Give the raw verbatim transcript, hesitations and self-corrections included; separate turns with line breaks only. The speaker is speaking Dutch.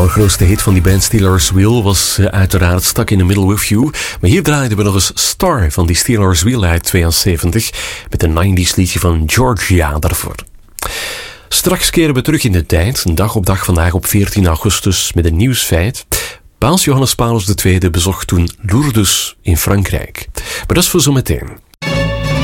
allergrootste hit van die band Stealers Wheel was uh, uiteraard Stuck in the Middle with You. Maar hier draaiden we nog eens Star van die Stealers Wheel uit tweeënzeventig met een nineties liedje van Georgia daarvoor. Straks keren we terug in de tijd, een dag op dag vandaag op veertien augustus, met een nieuwsfeit. Paus Johannes Paulus de Tweede bezocht toen Lourdes in Frankrijk. Maar dat is voor zometeen.